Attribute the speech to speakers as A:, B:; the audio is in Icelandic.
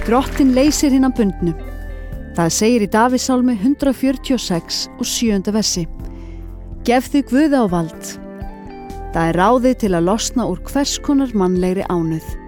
A: Drottinn leysir hina bundnu. Það segir í Davíðssálmi 146 og 7. versi. Gef þig Guði á vald. Það er ráðið til að losna úr hvers konar mannlegri ánauð.